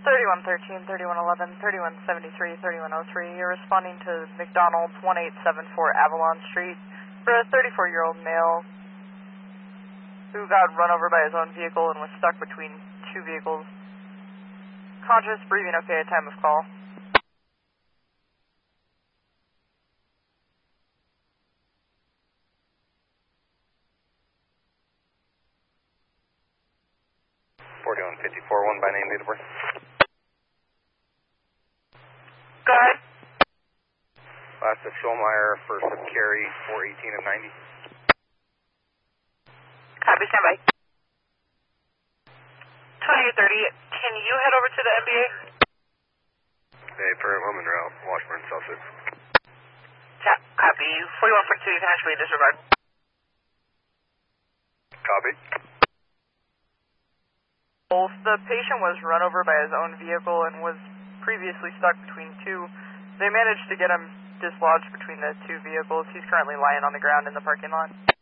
3113, 3111, 3173, 3103. You're responding to McDonald's 1874 Avalon Street for a 34-year-old male who got run over by his own vehicle and was stuck between two vehicles. Conscious, breathing okay at time of call. One by name, date of birth. Go ahead. Last of Schulmeyer, first of Carey, 418 of 90. Copy, standby. 2830, can you head over to the NBA? Hey, per woman route, Washburn, South 6. Copy. 4142, you can actually disregard. Copy. The patient was run over by his own vehicle and was previously stuck between two. They managed to get him dislodged between the two vehicles. He's currently lying on the ground in the parking lot.